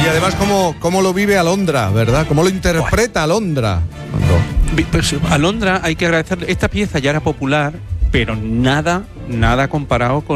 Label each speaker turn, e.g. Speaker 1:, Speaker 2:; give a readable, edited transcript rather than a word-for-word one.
Speaker 1: Y además cómo lo vive Alondra, ¿verdad? Cómo lo interpreta Alondra.
Speaker 2: Pues Alondra, hay que agradecerle. Esta pieza ya era popular, pero nada comparado con